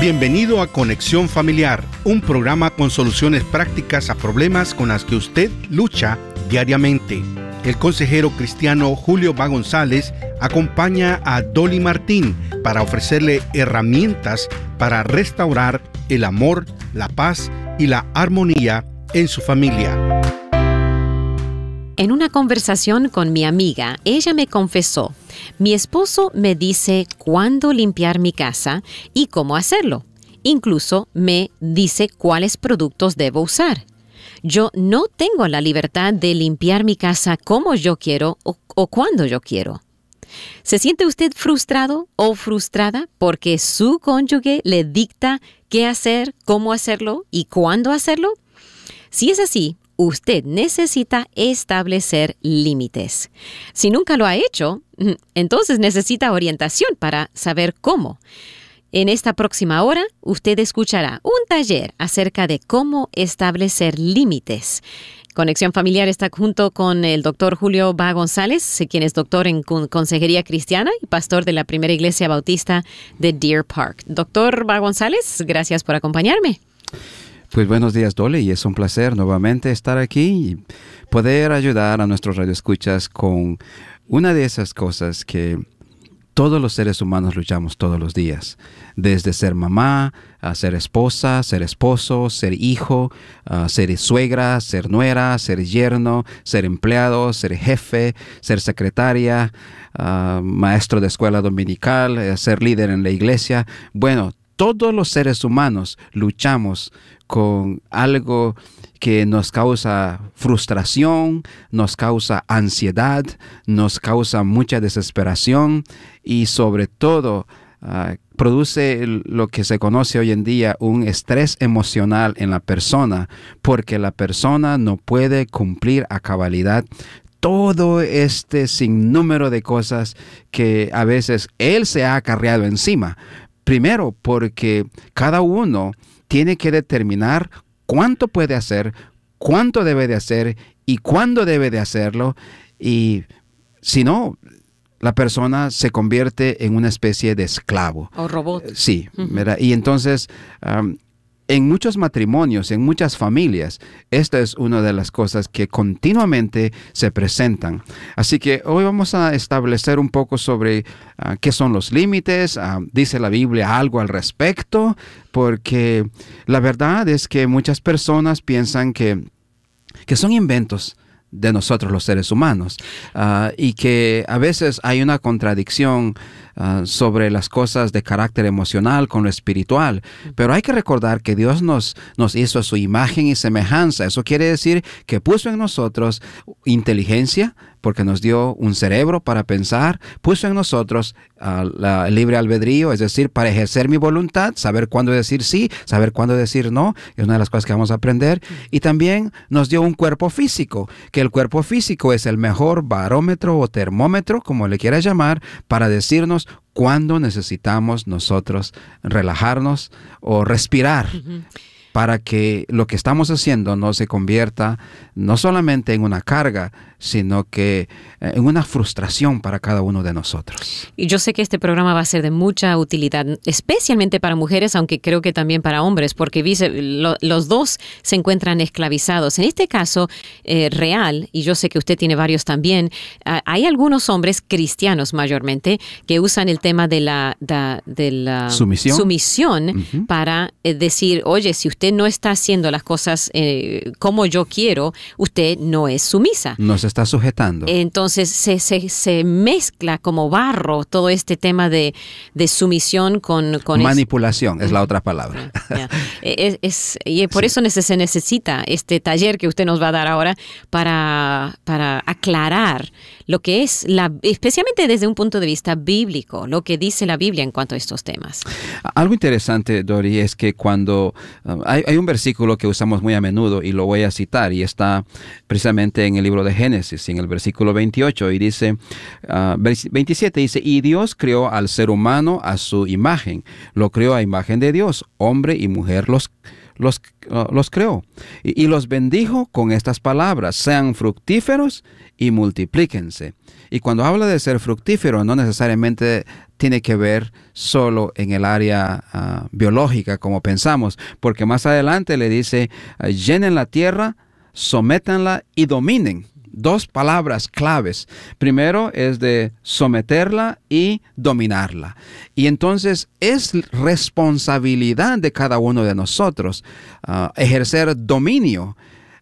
Bienvenido a Conexión Familiar, un programa con soluciones prácticas a problemas con las que usted lucha diariamente. El consejero cristiano Julio Va González acompaña a Dolly Martín para ofrecerle herramientas para restaurar el amor, la paz y la armonía en su familia. En una conversación con mi amiga, ella me confesó: mi esposo me dice cuándo limpiar mi casa y cómo hacerlo. Incluso me dice cuáles productos debo usar. Yo no tengo la libertad de limpiar mi casa como yo quiero o cuando yo quiero. ¿Se siente usted frustrado o frustrada porque su cónyuge le dicta qué hacer, cómo hacerlo y cuándo hacerlo? Si es así, usted necesita establecer límites. Si nunca lo ha hecho, entonces necesita orientación para saber cómo. En esta próxima hora, usted escuchará un taller acerca de cómo establecer límites. Conexión Familiar está junto con el doctor Julio Va González, quien es doctor en consejería cristiana y pastor de la Primera Iglesia Bautista de Deer Park. Doctor Va González, gracias por acompañarme. Pues buenos días, Dolly, y es un placer nuevamente estar aquí y poder ayudar a nuestros radioescuchas con una de esas cosas que todos los seres humanos luchamos todos los días, desde ser mamá, a ser esposa, ser esposo, ser hijo, ser suegra, ser nuera, ser yerno, ser empleado, ser jefe, ser secretaria, maestro de escuela dominical, ser líder en la iglesia. Bueno, todos los seres humanos luchamos con algo que nos causa frustración, nos causa ansiedad, nos causa mucha desesperación y sobre todo produce lo que se conoce hoy en día un estrés emocional en la persona, porque la persona no puede cumplir a cabalidad todo este sinnúmero de cosas que a veces él se ha acarreado encima. Primero, porque cada uno tiene que determinar cuánto puede hacer, cuánto debe de hacer y cuándo debe de hacerlo. Y si no, la persona se convierte en una especie de esclavo. O robot. Sí, ¿verdad? Y entonces, en muchos matrimonios, en muchas familias, esta es una de las cosas que continuamente se presentan. Así que hoy vamos a establecer un poco sobre qué son los límites. ¿Dice la Biblia algo al respecto? Porque la verdad es que muchas personas piensan que son inventos de nosotros los seres humanos y que a veces hay una contradicción sobre las cosas de carácter emocional con lo espiritual, pero hay que recordar que Dios nos hizo a su imagen y semejanza. Eso quiere decir que puso en nosotros inteligencia, porque nos dio un cerebro para pensar, puso en nosotros el libre albedrío, es decir, para ejercer mi voluntad, saber cuándo decir sí, saber cuándo decir no, es una de las cosas que vamos a aprender, y también nos dio un cuerpo físico, que el cuerpo físico es el mejor barómetro o termómetro, como le quieras llamar, para decirnos cuándo necesitamos nosotros relajarnos o respirar. Para que lo que estamos haciendo no se convierta no solamente en una carga, sino que en una frustración para cada uno de nosotros. Y yo sé que este programa va a ser de mucha utilidad, especialmente para mujeres, aunque creo que también para hombres, porque los dos se encuentran esclavizados. En este caso real, y yo sé que usted tiene varios también, hay algunos hombres cristianos mayormente que usan el tema de la sumisión para decir, oye, si usted no está haciendo las cosas como yo quiero, usted no es sumisa. No se está sujetando. Entonces se mezcla como barro todo este tema de sumisión con manipulación es la otra palabra. Y por eso se necesita este taller que usted nos va a dar ahora para aclarar lo que es, especialmente desde un punto de vista bíblico, lo que dice la Biblia en cuanto a estos temas. Algo interesante, Dori, es que cuando hay un versículo que usamos muy a menudo y lo voy a citar, y está precisamente en el libro de Génesis, en el versículo 28, y dice, 27 dice, y Dios creó al ser humano a su imagen, lo creó a imagen de Dios, hombre y mujer los creó. Y los bendijo con estas palabras: sean fructíferos y multiplíquense. Y cuando habla de ser fructífero, no necesariamente tiene que ver solo en el área biológica, como pensamos, porque más adelante le dice, llenen la tierra, sométanla y dominen. Dos palabras claves. Primero es de someterla y dominarla. Y entonces es responsabilidad de cada uno de nosotros ejercer dominio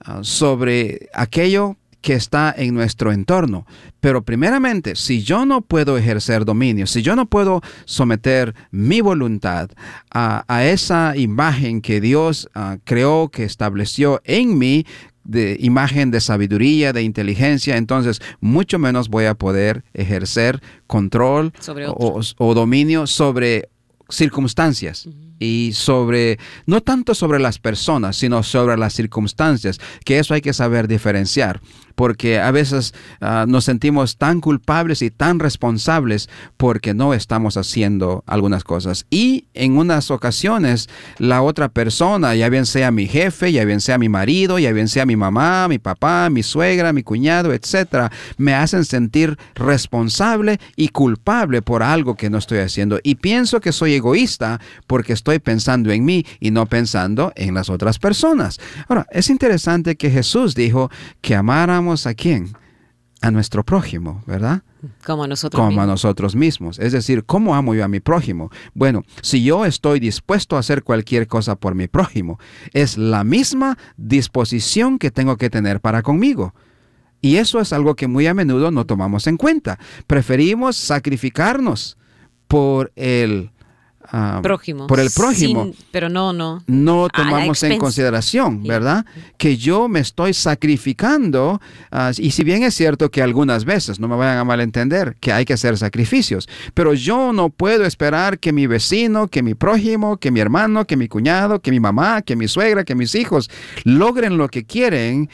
sobre aquello que está en nuestro entorno. Pero primeramente, si yo no puedo ejercer dominio, si yo no puedo someter mi voluntad a esa imagen que Dios creó, que estableció en mí, de imagen de sabiduría, de inteligencia, entonces mucho menos voy a poder ejercer control o dominio sobre circunstancias. Y no tanto sobre las personas, sino sobre las circunstancias, que eso hay que saber diferenciar, porque a veces nos sentimos tan culpables y tan responsables porque no estamos haciendo algunas cosas. Y en unas ocasiones la otra persona, ya bien sea mi jefe, ya bien sea mi marido, ya bien sea mi mamá, mi papá, mi suegra, mi cuñado, etcétera, me hacen sentir responsable y culpable por algo que no estoy haciendo. Y pienso que soy egoísta porque estoy pensando en mí y no pensando en las otras personas. Ahora, es interesante que Jesús dijo que amáramos ¿a quién? A nuestro prójimo, ¿verdad? Como a nosotros mismos. Es decir, ¿cómo amo yo a mi prójimo? Bueno, si yo estoy dispuesto a hacer cualquier cosa por mi prójimo, es la misma disposición que tengo que tener para conmigo. Y eso es algo que muy a menudo no tomamos en cuenta. Preferimos sacrificarnos por el prójimo. Pero no tomamos en consideración, ¿verdad? Que yo me estoy sacrificando, y si bien es cierto que algunas veces, no me vayan a malentender, que hay que hacer sacrificios, pero yo no puedo esperar que mi vecino, que mi prójimo, que mi hermano, que mi cuñado, que mi mamá, que mi suegra, que mis hijos logren lo que quieren,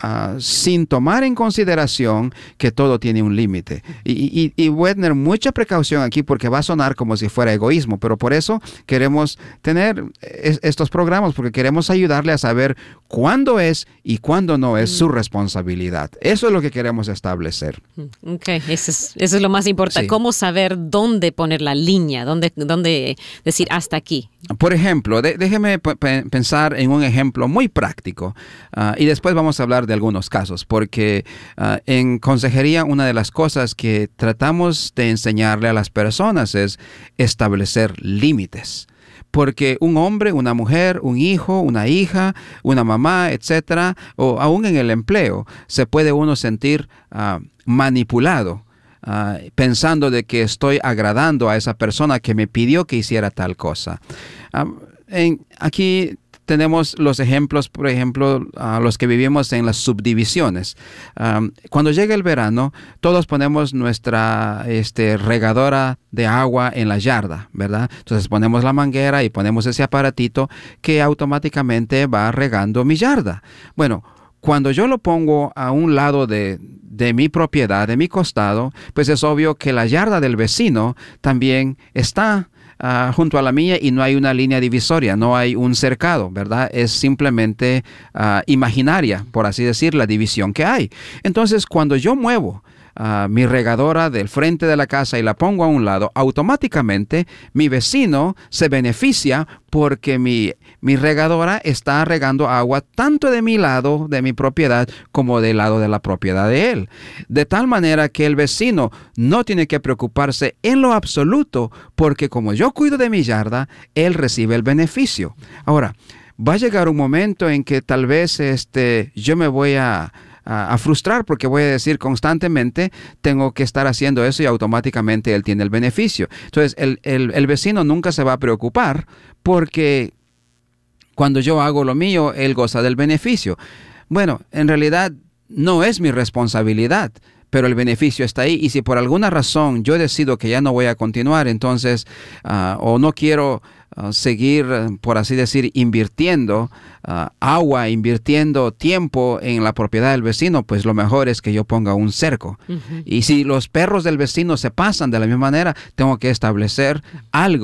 sin tomar en consideración que todo tiene un límite. Y voy a tener mucha precaución aquí porque va a sonar como si fuera egoísmo, pero por eso queremos tener estos programas, porque queremos ayudarle a saber cuándo es y cuándo no es su responsabilidad. Eso es lo que queremos establecer. Ok, eso es lo más importante. Sí. ¿Cómo saber dónde poner la línea? ¿Dónde decir hasta aquí? Por ejemplo, déjeme pensar en un ejemplo muy práctico y después vamos a hablar de algunos casos, porque en consejería una de las cosas que tratamos de enseñarle a las personas es establecer límites. Porque un hombre, una mujer, un hijo, una hija, una mamá, etcétera, o aún en el empleo, se puede uno sentir manipulado, pensando de que estoy agradando a esa persona que me pidió que hiciera tal cosa. Aquí tenemos los ejemplos, por ejemplo, los que vivimos en las subdivisiones. Cuando llega el verano, todos ponemos nuestra regadora de agua en la yarda, ¿verdad? Entonces ponemos la manguera y ponemos ese aparatito que automáticamente va regando mi yarda. Bueno, cuando yo lo pongo a un lado de mi propiedad, de mi costado, pues es obvio que la yarda del vecino también está junto a la mía y no hay una línea divisoria, no hay un cercado, ¿verdad? Es simplemente imaginaria, por así decir, la división que hay. Entonces, cuando yo muevo mi regadora del frente de la casa y la pongo a un lado, automáticamente mi vecino se beneficia porque mi regadora está regando agua tanto de mi lado, de mi propiedad, como del lado de la propiedad de él. De tal manera que el vecino no tiene que preocuparse en lo absoluto porque como yo cuido de mi yarda, él recibe el beneficio. Ahora, va a llegar un momento en que tal vez yo me voy a frustrar porque voy a decir constantemente tengo que estar haciendo eso y automáticamente él tiene el beneficio. Entonces el vecino nunca se va a preocupar porque cuando yo hago lo mío, él goza del beneficio. Bueno, en realidad no es mi responsabilidad, pero el beneficio está ahí y si por alguna razón yo decido que ya no voy a continuar, entonces o no quiero seguir, por así decir, invirtiendo agua, invirtiendo tiempo en la propiedad del vecino, pues lo mejor es que yo ponga un cerco. Y si los perros del vecino se pasan de la misma manera, tengo que establecer algo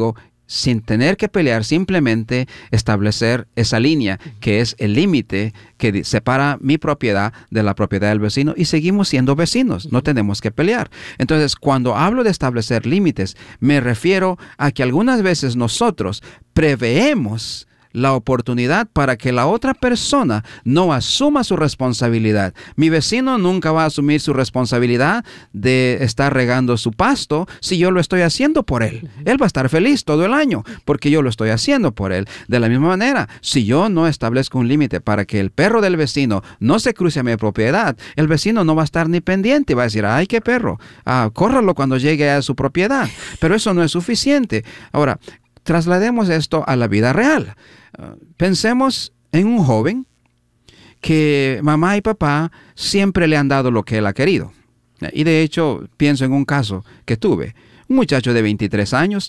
sin tener que pelear, simplemente establecer esa línea que es el límite que separa mi propiedad de la propiedad del vecino y seguimos siendo vecinos, no tenemos que pelear. Entonces, cuando hablo de establecer límites, me refiero a que algunas veces nosotros preveemos la oportunidad para que la otra persona no asuma su responsabilidad. Mi vecino nunca va a asumir su responsabilidad de estar regando su pasto si yo lo estoy haciendo por él. Él va a estar feliz todo el año porque yo lo estoy haciendo por él. De la misma manera, si yo no establezco un límite para que el perro del vecino no se cruce a mi propiedad, el vecino no va a estar ni pendiente, va a decir, ¡ay, qué perro! Córralo cuando llegue a su propiedad. Pero eso no es suficiente. Ahora, traslademos esto a la vida real. Pensemos en un joven que mamá y papá siempre le han dado lo que él ha querido. Y de hecho, pienso en un caso que tuve. Un muchacho de 23 años,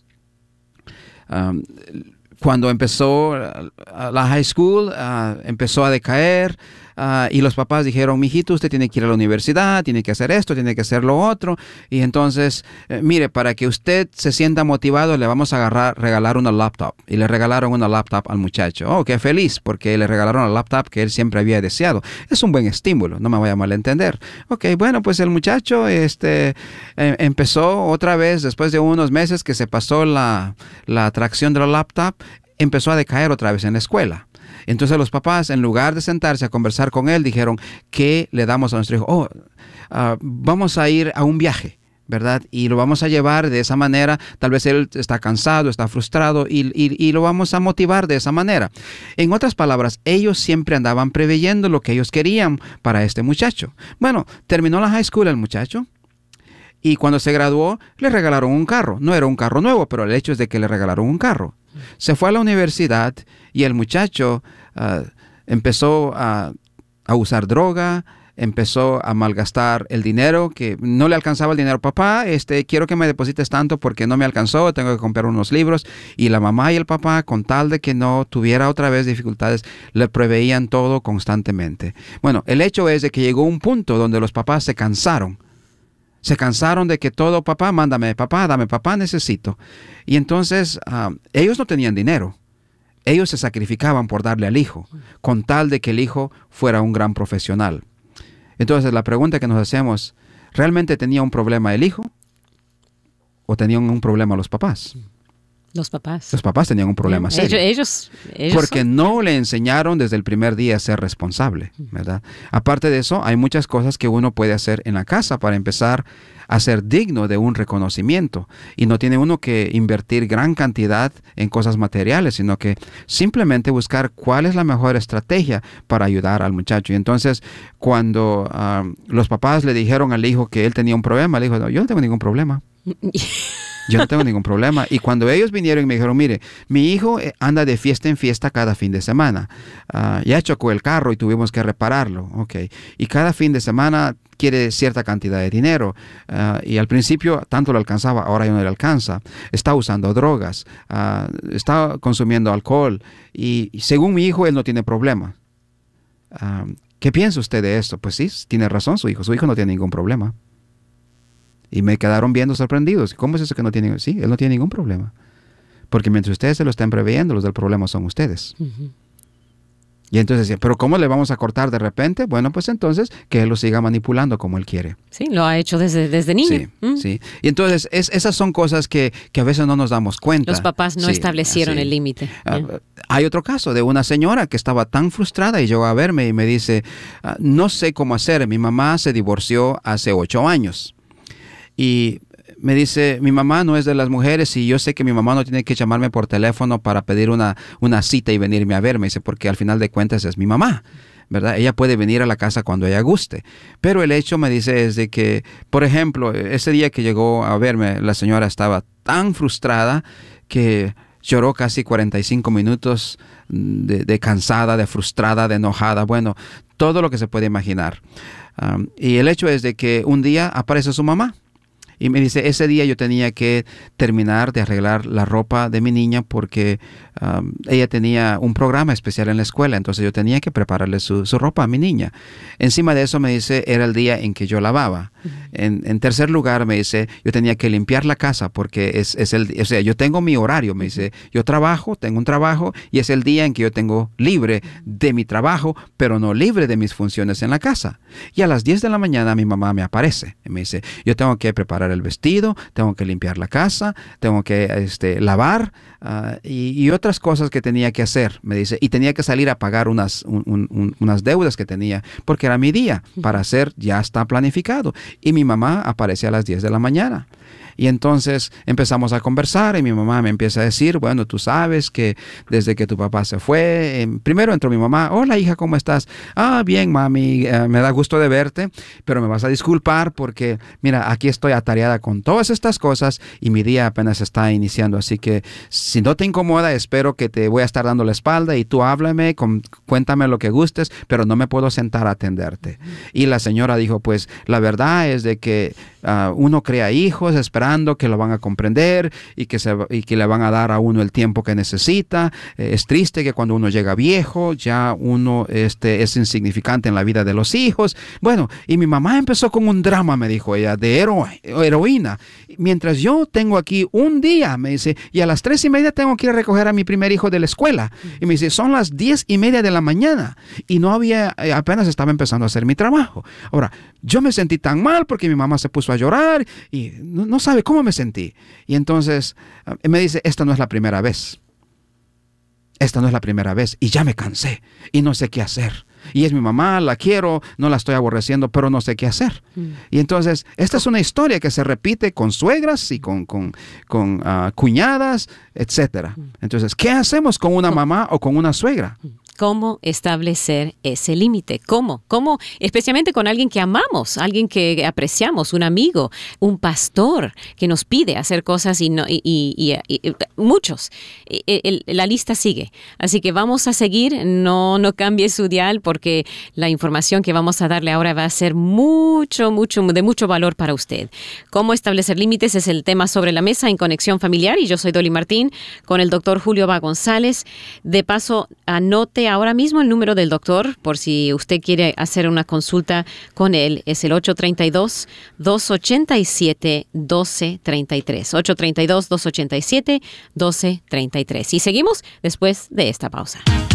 cuando empezó la high school, empezó a decaer. Y los papás dijeron, mijito, usted tiene que ir a la universidad, tiene que hacer esto, tiene que hacer lo otro. Y entonces, mire, para que usted se sienta motivado, le vamos a regalar una laptop. Y le regalaron una laptop al muchacho. Oh, qué feliz, porque le regalaron la laptop que él siempre había deseado. Es un buen estímulo, no me vaya a malentender. Ok, bueno, pues el muchacho empezó otra vez, después de unos meses que se pasó la atracción de la laptop, empezó a decaer otra vez en la escuela. Entonces los papás, en lugar de sentarse a conversar con él, dijeron, ¿qué le damos a nuestro hijo? Vamos a ir a un viaje, ¿verdad? Y lo vamos a llevar de esa manera. Tal vez él está cansado, está frustrado y lo vamos a motivar de esa manera. En otras palabras, ellos siempre andaban preveyendo lo que ellos querían para este muchacho. Bueno, terminó la high school el muchacho. Y cuando se graduó, le regalaron un carro. No era un carro nuevo, pero el hecho es de que le regalaron un carro. Se fue a la universidad y el muchacho empezó a usar droga, empezó a malgastar el dinero, que no le alcanzaba el dinero. Papá, quiero que me deposites tanto porque no me alcanzó, tengo que comprar unos libros. Y la mamá y el papá, con tal de que no tuviera otra vez dificultades, le proveían todo constantemente. Bueno, el hecho es de que llegó un punto donde los papás se cansaron. Se cansaron de que todo, papá, mándame, papá, dame, papá, necesito. Y entonces ellos no tenían dinero. Ellos se sacrificaban por darle al hijo, con tal de que el hijo fuera un gran profesional. Entonces la pregunta que nos hacemos, ¿realmente tenía un problema el hijo? ¿O tenían un problema los papás? Los papás. Los papás tenían un problema serio. Ellos porque no le enseñaron desde el primer día a ser responsable, ¿verdad? Aparte de eso, hay muchas cosas que uno puede hacer en la casa para empezar a ser digno de un reconocimiento. Y no tiene uno que invertir gran cantidad en cosas materiales, sino que simplemente buscar cuál es la mejor estrategia para ayudar al muchacho. Y entonces, cuando los papás le dijeron al hijo que él tenía un problema, le dijo, no, yo no tengo ningún problema. Yo no tengo ningún problema. Y cuando ellos vinieron y me dijeron, mire, mi hijo anda de fiesta en fiesta cada fin de semana. Ya chocó el carro y tuvimos que repararlo. Okay. Y cada fin de semana quiere cierta cantidad de dinero. Y al principio tanto le alcanzaba, ahora ya no le alcanza. Está usando drogas. Está consumiendo alcohol. Y según mi hijo, él no tiene problema. ¿Qué piensa usted de esto? Pues sí, tiene razón su hijo. Su hijo no tiene ningún problema. Y me quedaron viendo sorprendidos. ¿Cómo es eso que no tiene? Sí, él no tiene ningún problema. Porque mientras ustedes se lo estén preveyendo, los del problema son ustedes. Uh-huh. Y entonces, ¿pero cómo le vamos a cortar de repente? Bueno, pues entonces que él lo siga manipulando como él quiere. Sí, lo ha hecho desde niño. Sí, sí. Y entonces esas son cosas que a veces no nos damos cuenta. Los papás no establecieron el límite. Hay otro caso de una señora que estaba tan frustrada y llegó a verme y me dice, no sé cómo hacer. Mi mamá se divorció hace 8 años. Y me dice, mi mamá no es de las mujeres y yo sé que mi mamá no tiene que llamarme por teléfono para pedir una cita y venirme a verme. Dice, porque al final de cuentas es mi mamá, ¿verdad? Ella puede venir a la casa cuando ella guste. Pero el hecho, me dice, es de que, por ejemplo, ese día que llegó a verme, la señora estaba tan frustrada que lloró casi 45 minutos de cansada, de frustrada, de enojada. Bueno, todo lo que se puede imaginar. Y el hecho es de que un día aparece su mamá. Y me dice, ese día yo tenía que terminar de arreglar la ropa de mi niña porque ella tenía un programa especial en la escuela, entonces yo tenía que prepararle su ropa a mi niña. Encima de eso me dice, era el día en que yo lavaba. En tercer lugar, me dice, yo tenía que limpiar la casa porque yo tengo mi horario, me dice, yo tengo un trabajo y es el día en que yo tengo libre de mi trabajo, pero no libre de mis funciones en la casa. Y a las 10 de la mañana mi mamá me aparece y me dice, yo tengo que preparar el vestido, tengo que limpiar la casa, tengo que lavar y otras cosas que tenía que hacer, me dice, y tenía que salir a pagar unas deudas que tenía, porque era mi día para hacer, ya está planificado. Y mi mamá aparece a las 10 de la mañana. Y entonces empezamos a conversar y mi mamá me empieza a decir, bueno, tú sabes que desde que tu papá se fue, primero entró mi mamá, hola hija, ¿cómo estás? Bien, mami, me da gusto de verte, pero me vas a disculpar porque, mira, aquí estoy atareada con todas estas cosas y mi día apenas está iniciando, así que si no te incomoda, espero que te voy a estar dando la espalda y tú háblame, cuéntame lo que gustes, pero no me puedo sentar a atenderte. Y la señora dijo, pues la verdad es de que uno crea hijos esperando que lo van a comprender y que le van a dar a uno el tiempo que necesita. Es triste que cuando uno llega viejo, ya uno es insignificante en la vida de los hijos. Bueno, y mi mamá empezó con un drama, me dijo ella, de heroína. Mientras yo tengo aquí un día, me dice, y a las 3:30 tengo que ir a recoger a mi primer hijo de la escuela. Y me dice, son las 10:30 de la mañana y no había, apenas estaba empezando a hacer mi trabajo. Ahora, yo me sentí tan mal porque mi mamá se puso a llorar y no sabe cómo me sentí. Y entonces me dice, esta no es la primera vez. Esta no es la primera vez y ya me cansé y no sé qué hacer. Y es mi mamá, la quiero, no la estoy aborreciendo, pero no sé qué hacer. Y entonces, esta es una historia que se repite con suegras y con cuñadas, etc. Entonces, ¿qué hacemos con una mamá o con una suegra? ¿Cómo establecer ese límite? ¿Cómo? Especialmente con alguien que amamos, alguien que apreciamos, un amigo, un pastor que nos pide hacer cosas y muchos. La lista sigue. Así que vamos a seguir. No cambie su dial porque la información que vamos a darle ahora va a ser de mucho valor para usted. ¿Cómo establecer límites? Es el tema sobre la mesa en Conexión Familiar y yo soy Dolly Martín con el doctor Julio Va González. De paso, anote ahora mismo el número del doctor por si usted quiere hacer una consulta con él. Es el 832-287-1233. 832-287-1233. Y seguimos después de esta pausa.